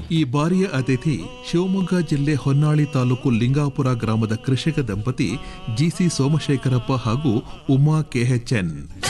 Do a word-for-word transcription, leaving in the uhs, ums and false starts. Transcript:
ಈ ಬಾರಿಯ ಅತಿಥಿ ಶಿವಮೊಗ್ಗ ಜಿಲ್ಲೆ ಹೊನ್ನಾಳಿ ತಾಲೂಕು ಲಿಂಗಾಪುರ ಗ್ರಾಮದ ಕೃಷಿಕ ದಂಪತಿ ಜಿಸಿ ಸೋಮಶೇಖರಪ್ಪ ಹಾಗೂ ಉಮಾ ಕೆಎಚ್ಎನ್.